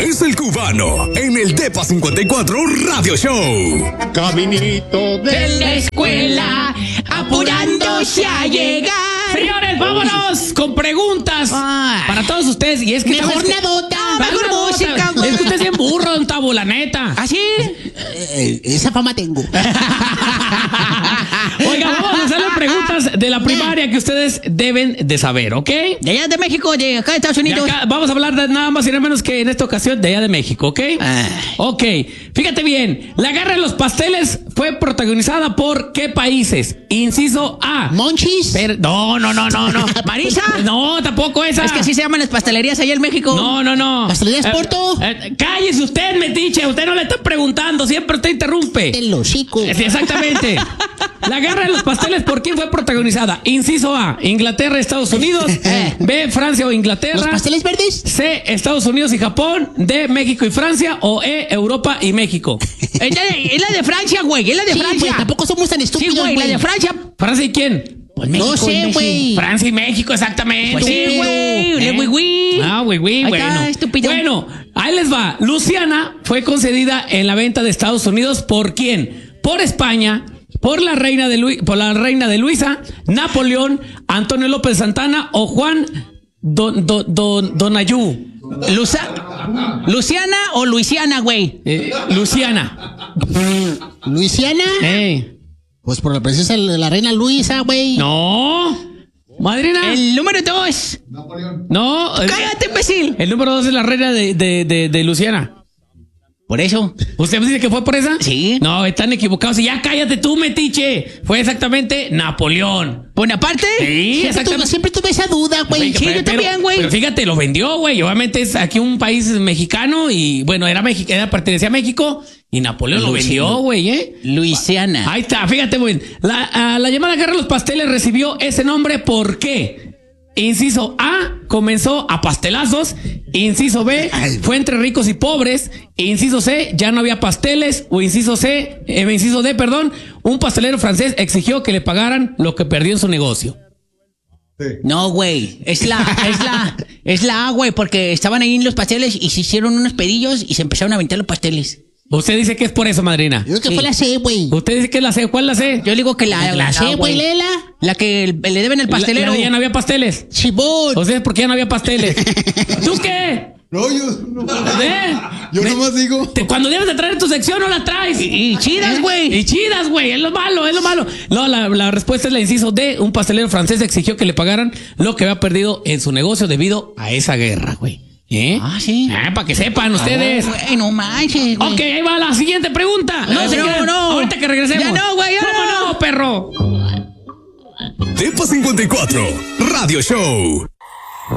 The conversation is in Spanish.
es el cubano en el Depa 54 Radio Show. Caminito de la escuela, apurándose a llegar. Señores, vámonos con preguntas para todos ustedes. Y es que mejor nadota, mejor música, güey. Es que usted es bien burro, don Tabo, la neta. ¿Ah, sí? Esa fama tengo. Oiga, vamos a hacerle preguntas de la primaria que ustedes deben de saber, ¿ok? De allá de México, de acá de Estados Unidos. Acá vamos a hablar de nada más y nada menos que en esta ocasión de allá de México, ¿ok? Ok, fíjate bien. La guerra de los pasteles fue protagonizada por ¿qué países? Inciso A. ¿Monchis? No. ¿Marisa? No, tampoco esa. Es que así se llaman las pastelerías allá en México. No. ¿Pastelerías Porto? Cállese usted, metiche. Usted no le está preguntando. Siempre usted interrumpe. El hocico. Sí, exactamente. La guerra de los pasteles, ¿por quién fue protagonizada? Inciso A, Inglaterra, Estados Unidos. B, Francia o Inglaterra. ¿Los pasteles verdes? C, Estados Unidos y Japón. D, México y Francia. O E, Europa y México. Es la de Francia, güey. Es la de Francia. Wey, tampoco somos tan estúpidos, Sí, güey, la de Francia. ¿Francia y quién? Pues México, no sé, güey. Francia y México, exactamente. Pues sí, güey. Güey, bueno. Estúpido. Bueno, ahí les va. Luciana fue concedida en la venta de Estados Unidos ¿por quién? Por España, por la reina de Luisa, Napoleón, Antonio López Santana o Juan Donayú. ¿Luciana o Luisiana, güey? Luciana. ¿Luisiana? Pues por la princesa de la reina Luisa, güey. No. Madrina. El número 2. Napoleón. No. Cállate, imbécil. El número 2 es la reina de Luciana. Por eso. ¿Usted dice que fue por esa? Sí. No, están equivocados. Y ya cállate tú, metiche. Fue exactamente Napoleón. ¿Bonaparte? Sí, exactamente. Siempre tuve esa duda, güey. Sí, yo también, güey. Pero fíjate, lo vendió, güey. Obviamente es aquí un país mexicano y, bueno, pertenecía a México y Napoleón lo vendió, güey, Luisiana. Ahí está, fíjate, güey. La llamada guerra de los pasteles recibió ese nombre ¿por qué? Inciso A, comenzó a pastelazos. Inciso B, fue entre ricos y pobres. Inciso C, ya no había pasteles. O inciso D, un pastelero francés exigió que le pagaran lo que perdió en su negocio. Sí. No, güey. Es la A, güey, porque estaban ahí en los pasteles y se hicieron unos pedillos y se empezaron a aventar los pasteles. Usted dice que es por eso, madrina. Yo creo que fue la C, güey. Usted dice que es la C. ¿Cuál es la C? Yo digo que la C, güey, léela. La que le deben el pastelero. La de ya no había pasteles. Chibón. O sea, ¿por qué ya no había pasteles? ¿Tú qué? No, yo no. Yo ¿Ve? nomás digo. Cuando debes de traer tu sección, no la traes. Y chidas, güey. Y chidas, güey. Es lo malo. No, la respuesta es la inciso D. Un pastelero francés exigió que le pagaran lo que había perdido en su negocio debido a esa guerra, güey. Ah, sí. Para que sepan ustedes. Güey, no manches, güey. Ok, ahí va la siguiente pregunta. No. Ahorita que regresemos. Ya no, güey, ya ¿Cómo no, perro? Depa 54 Radio Show.